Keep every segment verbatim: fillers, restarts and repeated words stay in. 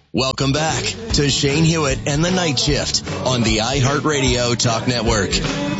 Welcome back to Shane Hewitt and the Night Shift on the iHeartRadio Talk Network.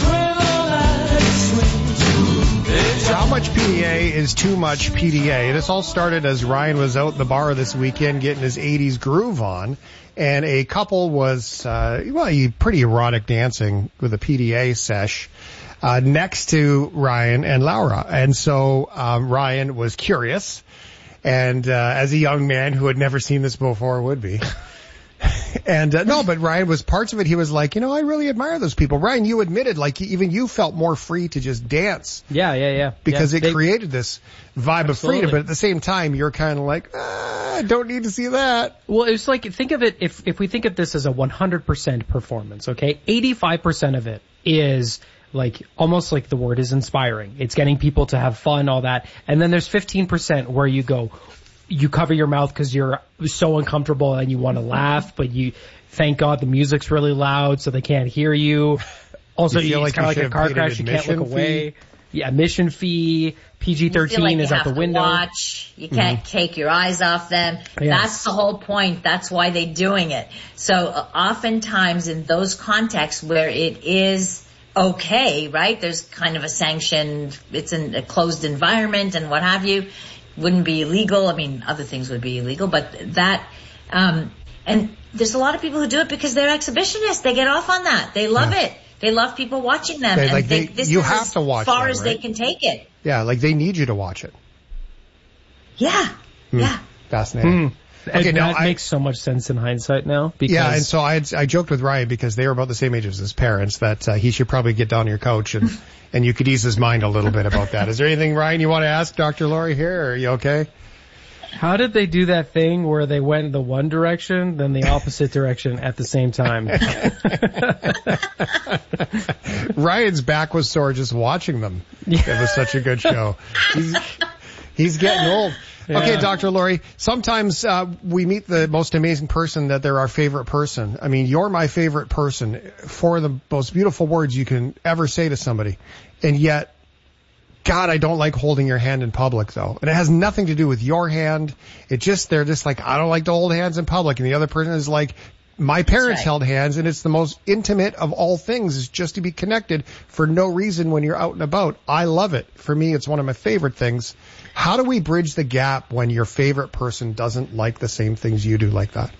How much P D A is too much P D A? This all started as Ryan was out at the bar this weekend getting his eighties groove on, and a couple was, uh, well, pretty erotic dancing with a P D A sesh uh, next to Ryan and Laura. And so um, Ryan was curious, and uh, as a young man who had never seen this before would be. And uh, no, but Ryan was parts of it. He was like, you know, I really admire those people. Ryan, you admitted, like, even you felt more free to just dance. Yeah, yeah, yeah. Because yeah, it they, created this vibe absolutely. of freedom. But at the same time, you're kind of like, ah, I don't need to see that. Well, it's like, think of it, if, if we think of this as a one hundred percent performance, okay? eighty-five percent of it is like, almost like the word is inspiring. It's getting people to have fun, all that. And then there's fifteen percent where you go, you cover your mouth because you're so uncomfortable and you want to laugh, but you, thank God the music's really loud so they can't hear you. Also, you feel it's like kind of like a car crash, you can't look fee? away. Yeah, admission fee, P G thirteen like is out the window. You watch, you can't mm-hmm. take your eyes off them. Yes. That's the whole point. That's why they're doing it. So uh, oftentimes in those contexts where it is okay, right? There's kind of a sanctioned, it's in a closed environment and what have you. Wouldn't be illegal. I mean, other things would be illegal, but that, um, and there's a lot of people who do it because they're exhibitionists. They get off on that. They love yeah. it. They love people watching them. They, and like they, they, this you is have as to watch far them, as right? they can take it. Yeah, like they need you to watch it. Yeah, hmm. yeah. Fascinating. Hmm. Okay, now that I, makes so much sense in hindsight now. Because yeah, and so I had, I joked with Ryan because they were about the same age as his parents that uh, he should probably get down to your couch and and you could ease his mind a little bit about that. Is there anything, Ryan, you want to ask Doctor Laurie here? Or are you okay? How did they do that thing where they went the one direction, then the opposite direction at the same time? Ryan's back was sore just watching them. It was such a good show. He's, he's getting old. Yeah. Okay, Doctor Laurie, sometimes uh, we meet the most amazing person that they're our favorite person. I mean, you're my favorite person. Four of the most beautiful words you can ever say to somebody. And yet, God, I don't like holding your hand in public, though. And it has nothing to do with your hand. It just, they're just like, I don't like to hold hands in public. And the other person is like, my parents right. held hands, and it's the most intimate of all things is just to be connected for no reason when you're out and about. I love it. For me, it's one of my favorite things. How do we bridge the gap when your favorite person doesn't like the same things you do like that?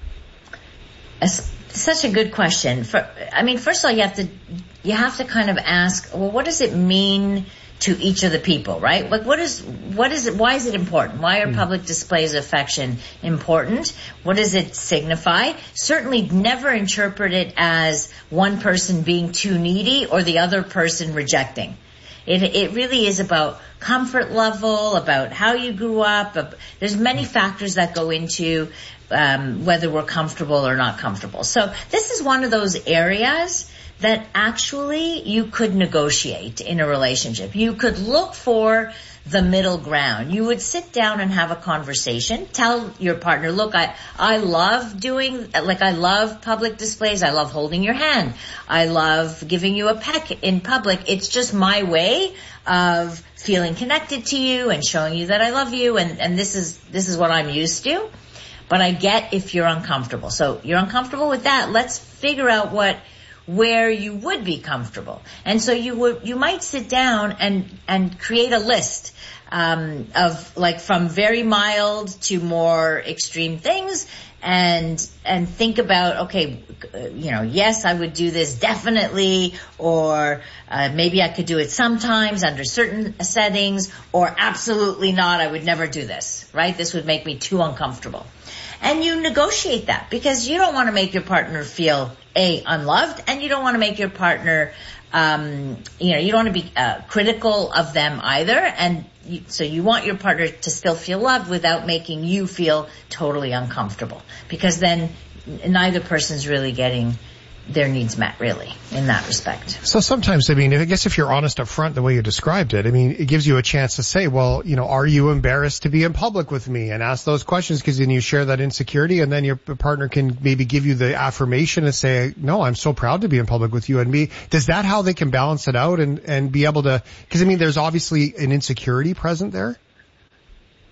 It's such a good question. For, I mean, first of all, you have to, you have to kind of ask, well, what does it mean to each of the people, right? Like, what is, what is it, why is it important? Why are public displays of affection important? What does it signify? Certainly never interpret it as one person being too needy or the other person rejecting. It, it really is about comfort level, about how you grew up. There's many factors that go into um, whether we're comfortable or not comfortable. So this is one of those areas that actually you could negotiate in a relationship. You could look for the middle ground. You would sit down and have a conversation. Tell your partner, look, I, I love doing, like I love public displays. I love holding your hand. I love giving you a peck in public. It's just my way of feeling connected to you and showing you that I love you. And, and this is, this is what I'm used to. But I get if you're uncomfortable. So you're uncomfortable with that. Let's figure out what, where you would be comfortable. And so you would, you might sit down and, and create a list, um, of like from very mild to more extreme things and, and think about, okay, you know, yes, I would do this definitely, or, uh, maybe I could do it sometimes under certain settings, or absolutely not, I would never do this, right? This would make me too uncomfortable. And you negotiate that because you don't want to make your partner feel A, unloved, and you don't want to make your partner, um, you know, you don't want to be uh, critical of them either. And you, so you want your partner to still feel loved without making you feel totally uncomfortable, because then neither person's really getting their needs met, really, in that respect. So sometimes, I mean, I guess if you're honest up front, the way you described it, I mean, it gives you a chance to say, well, you know, are you embarrassed to be in public with me? And ask those questions, because then you share that insecurity, and then your partner can maybe give you the affirmation and say, no, I'm so proud to be in public with you and me. Does that how they can balance it out and, and be able to, because I mean, there's obviously an insecurity present there.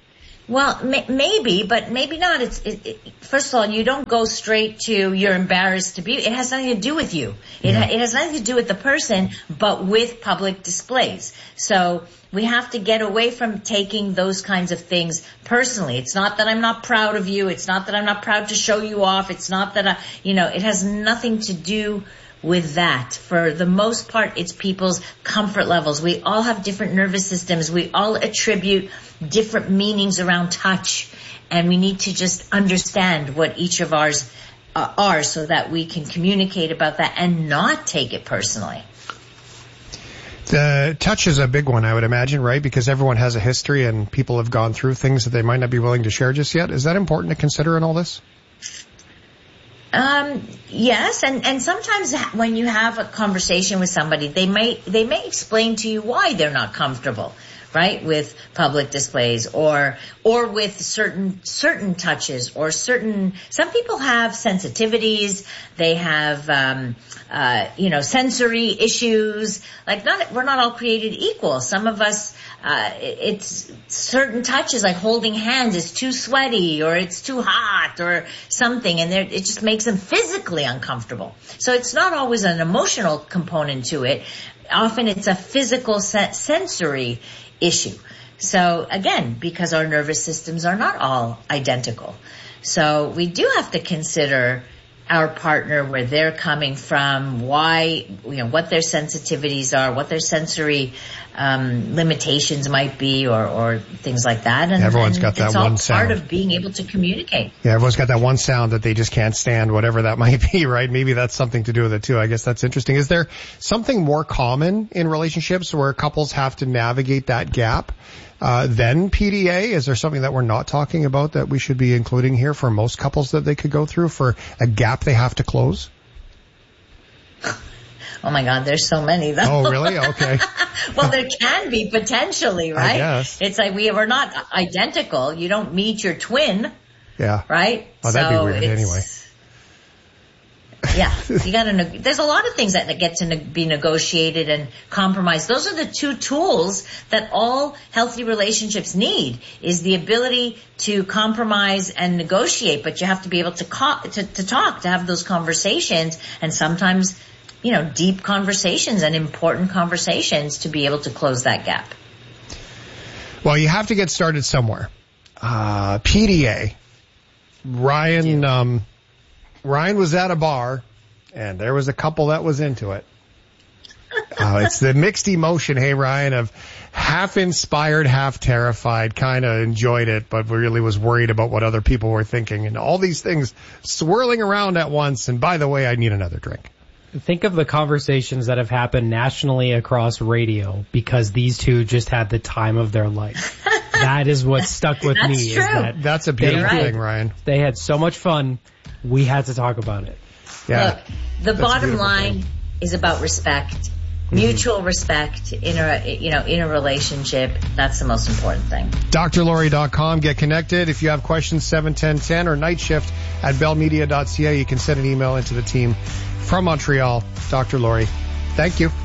Well, may, maybe, but maybe not. It's it, it, first of all, you don't go straight to you're embarrassed to be. It has nothing to do with you. It, Yeah. ha, it has nothing to do with the person, but with public displays. So we have to get away from taking those kinds of things personally. It's not that I'm not proud of you. It's not that I'm not proud to show you off. It's not that I, you know, it has nothing to do with that. For the most part, it's people's comfort levels. We all have different nervous systems. We all attribute different meanings around touch, and we need to just understand what each of ours uh, are so that we can communicate about that and not take it personally. The touch is a big one, I would imagine, right? Because everyone has a history and people have gone through things that they might not be willing to share just yet. Is that important to consider in all this? Um, yes, and, and sometimes when you have a conversation with somebody, they may, they may explain to you why they're not comfortable, right, with public displays or, or with certain, certain touches or certain, some people have sensitivities, they have, um, uh, you know, sensory issues, like not, we're not all created equal. Some of us, uh, it's certain touches like holding hands is too sweaty or it's too hot or something, and it just makes them physically uncomfortable. So it's not always an emotional component to it. Often it's a physical sen- sensory issue. So again, because our nervous systems are not all identical. So we do have to consider our partner, where they're coming from, why, you know, what their sensitivities are, what their sensory um, limitations might be, or, or things like that. And Everyone's and got that it's all one part sound. of being able to communicate. Yeah, everyone's got that one sound that they just can't stand, whatever that might be, right? Maybe that's something to do with it too. I guess that's interesting. Is there something more common in relationships where couples have to navigate that gap uh, than P D A? Is there something that we're not talking about that we should be including here for most couples that they could go through for a gap they have to close? Oh my God, there's so many though. Oh, really? Okay. Well, there can be potentially, right? I guess. It's like we are not identical. You don't meet your twin, Yeah. right? Oh, that'd be So weird it's- anyway. Yeah, you got to. Neg- there's a lot of things that get to ne- be negotiated and compromised. Those are the two tools that all healthy relationships need: is the ability to compromise and negotiate. But you have to be able to co- to, to talk, to have those conversations, and sometimes, you know, deep conversations and important conversations to be able to close that gap. Well, you have to get started somewhere. Uh, P D A. Ryan, um, Ryan was at a bar, and there was a couple that was into it. Uh, it's the mixed emotion, hey Ryan, of half inspired, half terrified, kind of enjoyed it, but really was worried about what other people were thinking, and all these things swirling around at once. And by the way, I need another drink. Think of the conversations that have happened nationally across radio because these two just had the time of their life. That is what stuck with That's me. true. Is that That's a beautiful Right. thing, Ryan. they had so much fun. We had to talk about it. Yeah. Look, the That's a bottom beautiful line thing. is about respect, mutual respect in a, you know, in a relationship. That's the most important thing. D R Laurie dot com. Get connected. If you have questions, seven ten ten or night shift at bell media dot c a. You can send an email into the team from Montreal. Doctor Laurie, thank you.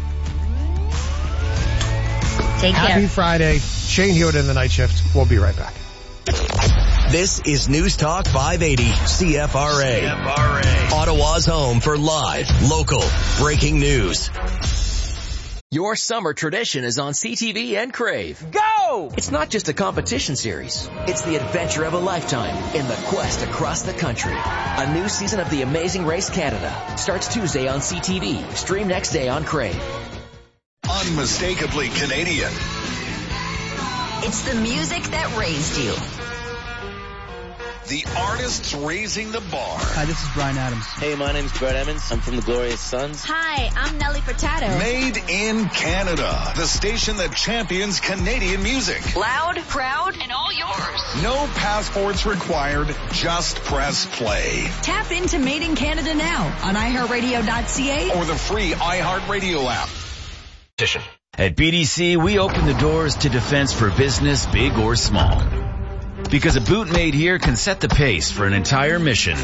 Take Happy care. Friday. Shane Hewitt in the night shift. We'll be right back. This is News Talk five eighty C F R A. C F R A. Ottawa's home for live, local, breaking news. Your summer tradition is on C T V and Crave. Go! It's not just a competition series. It's the adventure of a lifetime in the quest across the country. A new season of The Amazing Race Canada starts Tuesday on C T V. Stream next day on Crave. Unmistakably Canadian. It's the music that raised you. The artists raising the bar. Hi, this is Brian Adams. Hey, my name's Brett Emmons. I'm from the Glorious Sons. Hi, I'm Nelly Furtado. Made in Canada. The station that champions Canadian music. Loud, proud, and all yours. No passports required. Just press play. Tap into Made in Canada now on i heart radio dot c a Or the free iHeartRadio app. At B D C, we open the doors to defense for business, big or small. Because a boot made here can set the pace for an entire mission.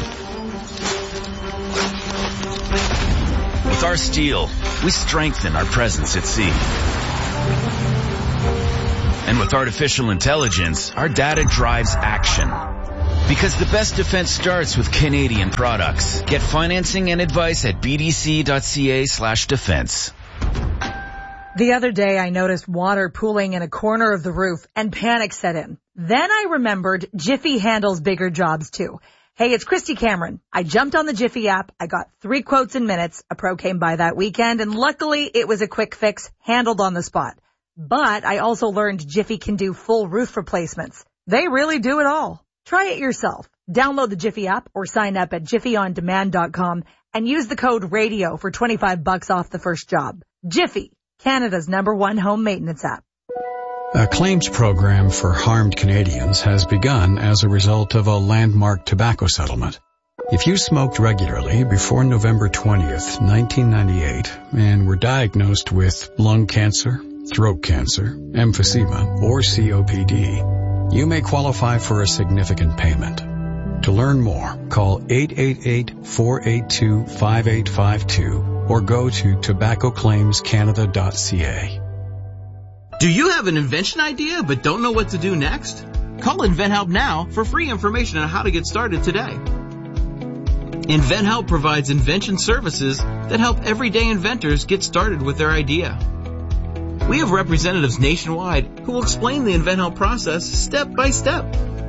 With our steel, we strengthen our presence at sea. And with artificial intelligence, our data drives action. Because the best defense starts with Canadian products. Get financing and advice at bdc.ca slash defense. The other day I noticed water pooling in a corner of the roof and panic set in. Then I remembered Jiffy handles bigger jobs too. Hey, it's Christy Cameron. I jumped on the Jiffy app. I got three quotes in minutes. A pro came by that weekend, and luckily it was a quick fix, handled on the spot. But I also learned Jiffy can do full roof replacements. They really do it all. Try it yourself. Download the Jiffy app or sign up at jiffy on demand dot com and use the code RADIO for twenty-five bucks off the first job. Jiffy, Canada's number one home maintenance app. A claims program for harmed Canadians has begun as a result of a landmark tobacco settlement. If you smoked regularly before November twentieth, nineteen ninety-eight, and were diagnosed with lung cancer, throat cancer, emphysema, or C O P D, you may qualify for a significant payment. To learn more, call eight eight eight, four eight two, five eight five two or go to tobacco claims canada dot c a. Do you have an invention idea but don't know what to do next? Call InventHelp now for free information on how to get started today. InventHelp provides invention services that help everyday inventors get started with their idea. We have representatives nationwide who will explain the InventHelp process step by step.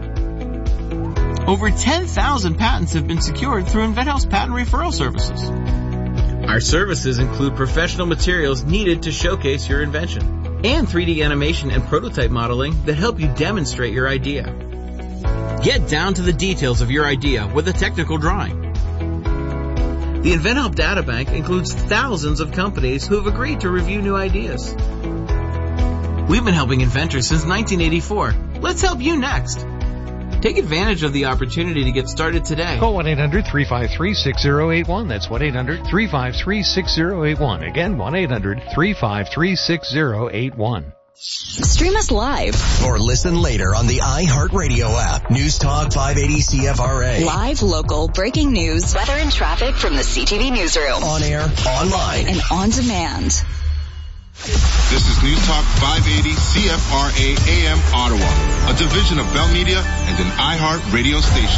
Over ten thousand patents have been secured through InventHelp's patent referral services. Our services include professional materials needed to showcase your invention and three D animation and prototype modeling that help you demonstrate your idea. Get down to the details of your idea with a technical drawing. The InventHelp Data Bank includes thousands of companies who have agreed to review new ideas. We've been helping inventors since nineteen eighty-four. Let's help you next. Take advantage of the opportunity to get started today. Call one eight hundred, three five three, six zero eight one. That's one eight hundred, three five three, six zero eight one. Again, one eight hundred, three five three, six zero eight one. Stream us live. Or listen later on the iHeartRadio app. News Talk five eighty C F R A. Live, local, breaking news, weather and traffic from the C T V newsroom. On air, online, and on demand. This is News Talk five eighty C F R A A M Ottawa, a division of Bell Media and an iHeart radio station.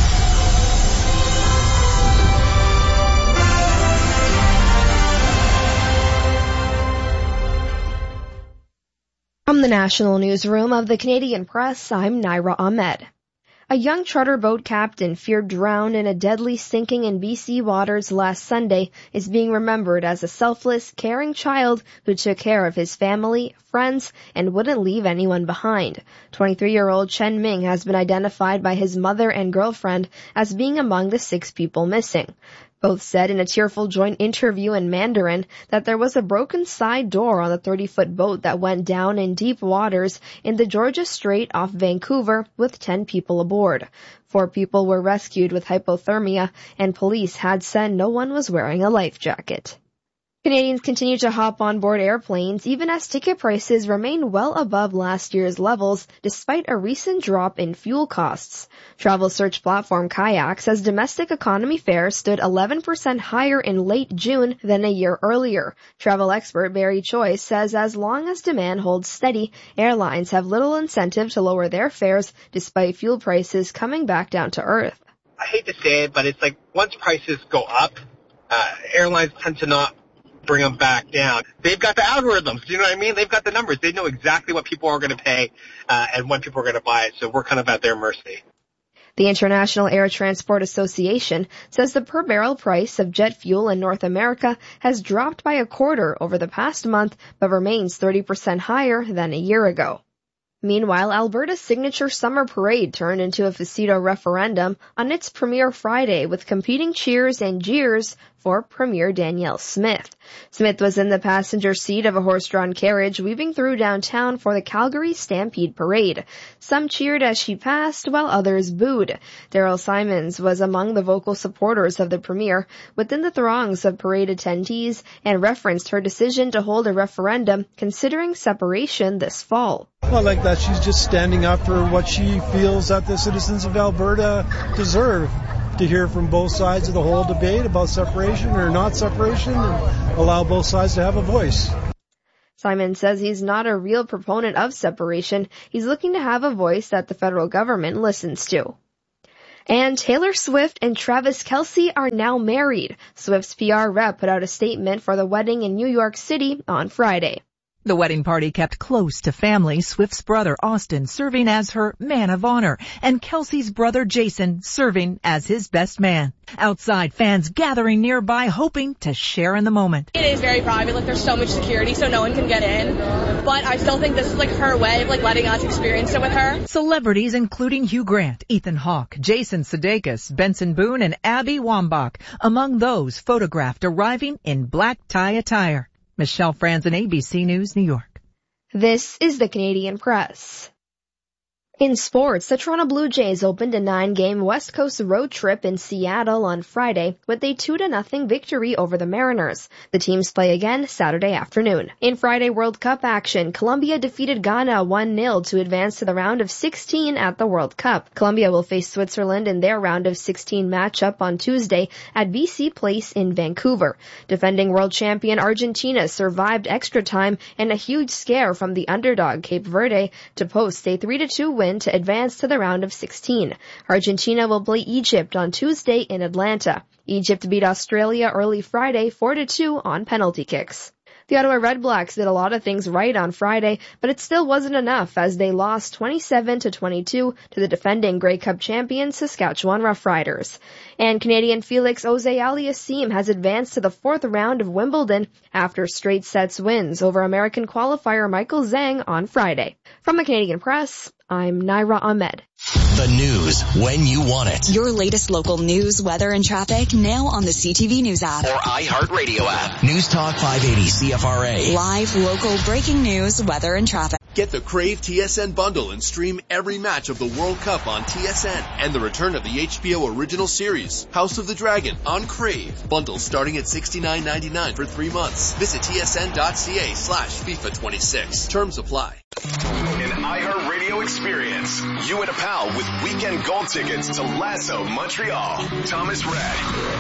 From the National Newsroom of the Canadian Press, I'm Naira Ahmed. A young charter boat captain feared drowned in a deadly sinking in B C waters last Sunday is being remembered as a selfless, caring child who took care of his family, friends, and wouldn't leave anyone behind. twenty-three-year-old Chen Ming has been identified by his mother and girlfriend as being among the six people missing. Both said in a tearful joint interview in Mandarin that there was a broken side door on the thirty-foot boat that went down in deep waters in the Georgia Strait off Vancouver with ten people aboard. Four people were rescued with hypothermia, and police had said no one was wearing a life jacket. Canadians continue to hop on board airplanes even as ticket prices remain well above last year's levels despite a recent drop in fuel costs. Travel search platform Kayak says domestic economy fares stood eleven percent higher in late June than a year earlier. Travel expert Barry Choi says as long as demand holds steady, airlines have little incentive to lower their fares despite fuel prices coming back down to earth. I hate to say it, but it's like once prices go up, uh, airlines tend to not bring them back down. They've got the algorithms. Do you know what I mean? They've got the numbers. They know exactly what people are going to pay uh, and when people are going to buy it. So we're kind of at their mercy. The International Air Transport Association says the per barrel price of jet fuel in North America has dropped by a quarter over the past month, but remains thirty percent higher than a year ago. Meanwhile, Alberta's signature summer parade turned into a Facito referendum on its premiere Friday with competing cheers and jeers for Premier Danielle Smith. Smith was in the passenger seat of a horse-drawn carriage weaving through downtown for the Calgary Stampede Parade. Some cheered as she passed, while others booed. Daryl Simons was among the vocal supporters of the Premier within the throngs of parade attendees and referenced her decision to hold a referendum considering separation this fall. Well, I like that she's just standing up for what she feels that the citizens of Alberta deserve. To hear from both sides of the whole debate about separation or not separation and allow both sides to have a voice. Simon says he's not a real proponent of separation. He's looking to have a voice that the federal government listens to. And Taylor Swift and Travis Kelce are now married. Swift's P R rep put out a statement for the wedding in New York City on Friday. The wedding party kept close to family, Swift's brother Austin serving as her man of honor, and Kelce's brother Jason serving as his best man. Outside, fans gathering nearby hoping to share in the moment. It is very private, like there's so much security so no one can get in, but I still think this is like her way of like letting us experience it with her. Celebrities including Hugh Grant, Ethan Hawke, Jason Sudeikis, Benson Boone, and Abby Wambach among those photographed arriving in black tie attire. Michelle Franzen, A B C News, New York. This is the Canadian Press. In sports, the Toronto Blue Jays opened a nine-game West Coast road trip in Seattle on Friday with a two to nothing victory over the Mariners. The teams play again Saturday afternoon. In Friday World Cup action, Colombia defeated Ghana one nil to advance to the round of sixteen at the World Cup. Colombia will face Switzerland in their round of sixteen matchup on Tuesday at B C Place in Vancouver. Defending world champion Argentina survived extra time and a huge scare from the underdog Cape Verde to post a three to two win to advance to the round of sixteen. Argentina will play Egypt on Tuesday in Atlanta. Egypt beat Australia early Friday four to two on penalty kicks. The Ottawa Redblacks did a lot of things right on Friday, but it still wasn't enough as they lost twenty-seven to twenty-two to the defending Grey Cup champion Saskatchewan Roughriders. And Canadian Felix Auger-Aliassime has advanced to the fourth round of Wimbledon after straight sets wins over American qualifier Michael Zhang on Friday. From the Canadian Press, I'm Naira Ahmed. The news when you want it. Your latest local news, weather, and traffic now on the C T V News app. Or iHeartRadio app. News Talk five eighty C F R A. Live, local, breaking news, weather, and traffic. Get the Crave T S N bundle and stream every match of the World Cup on T S N and the return of the H B O original series, House of the Dragon, on Crave. Bundles starting at sixty-nine ninety-nine for three months. Visit tsn.ca slash FIFA twenty-six. Terms apply. An iHeartRadio experience. You and a pal with weekend gold tickets to Lasso Montreal. Thomas Rhett.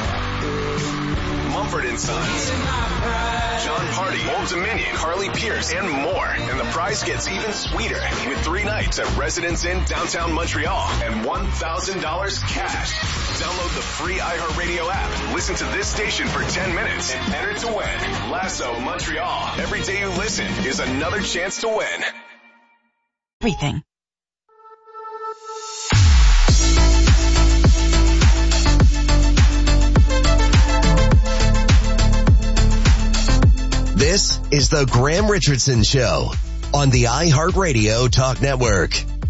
Mumford and Sons. John Party, Old Dominion, Carly Pierce, and more. And the prize gets even sweeter with three nights at Residence Inn downtown Montreal and one thousand dollars cash. Download the free iHeartRadio app. Listen to this station for ten minutes and enter to win. Lasso Montreal. Every day you listen is another chance to win. Everything. This is the Graham Richardson Show on the iHeartRadio Talk Network.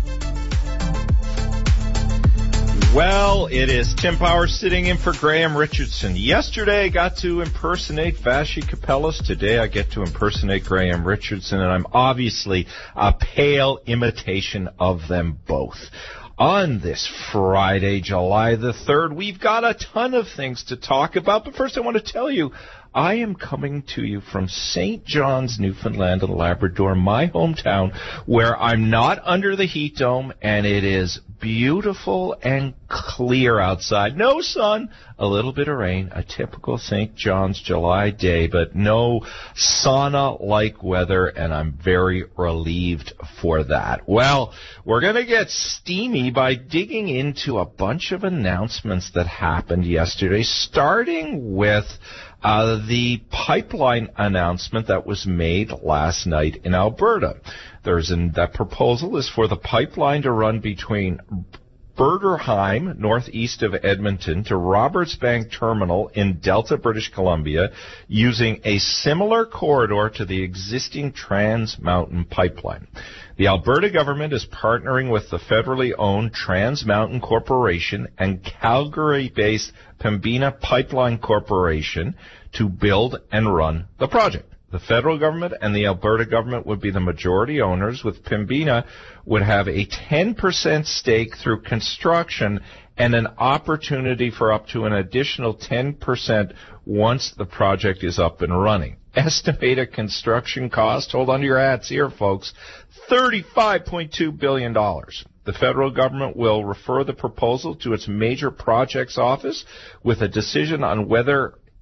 Well, it is Tim Powers sitting in for Graham Richardson. Yesterday I got to impersonate Vassy Kapelas. Today I get to impersonate Graham Richardson, and I'm obviously a pale imitation of them both. On this Friday, July the third, we've got a ton of things to talk about, but first I want to tell you I am coming to you from Saint John's, Newfoundland and Labrador, my hometown, where I'm not under the heat dome, and it is beautiful and clear outside. No sun, a little bit of rain, a typical Saint John's July day, but no sauna-like weather, and I'm very relieved for that. Well, we're going to get steamy by digging into a bunch of announcements that happened yesterday, starting with Uh, the pipeline announcement that was made last night in Alberta. There's an, that proposal is for the pipeline to run between Bergerheim, northeast of Edmonton, to Roberts Bank Terminal in Delta, British Columbia, using a similar corridor to the existing Trans Mountain pipeline. The Alberta government is partnering with the federally owned Trans Mountain Corporation and Calgary-based Pembina Pipeline Corporation to build and run the project. The federal government and the Alberta government would be the majority owners, with Pembina would have a ten percent stake through construction and an opportunity for up to an additional ten percent once the project is up and running. Estimated construction cost, hold on to your hats here, folks, thirty-five point two billion dollars. The federal government will refer the proposal to its major projects office with a decision on whether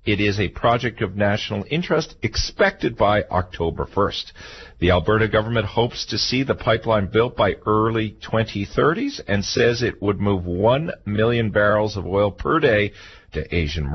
It is a project of national interest expected by October first. The Alberta government hopes to see the pipeline built by early twenty thirties and says it would move one million barrels of oil per day to Asian markets.